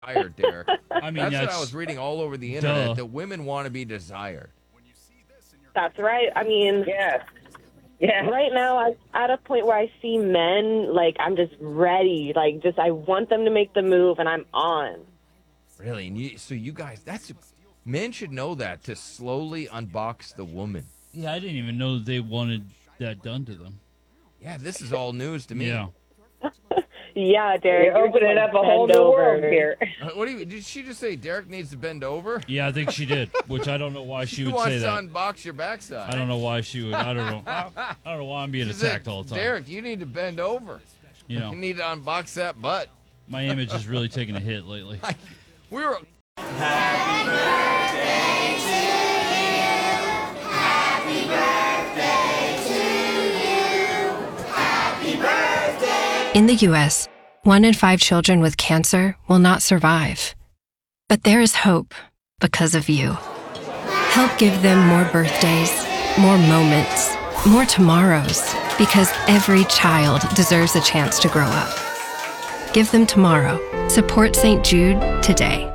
desired, Derek. I mean, That's what I was that's reading all over the internet, duh. that women want to be desired. That's right. I mean, Yes. Yeah. right now I'm at a point where I see men, like, I'm just ready. Like, just, I want them to make the move, and I'm on. Really? And so you guys, men should know that, to slowly unbox the woman. Yeah, I didn't even know they wanted that done to them. Yeah, this is all news to me. Yeah. Yeah, Derek. You're opening up a whole bend new over. world here. What do you? Did she just say Derek needs to bend over? Yeah, I think she did, which I don't know why she She would wants say to that. unbox your backside. I don't know why she would. I don't know. I don't know why I'm being She said, attacked all the time. Derek, you need to bend over. You know, You need to unbox that butt. my image is really taking a hit lately. We were. In the U.S., 1 in 5 children with cancer will not survive. But there is hope because of you. Help give them more birthdays, more moments, more tomorrows, because every child deserves a chance to grow up. Give them tomorrow. Support St. Jude today.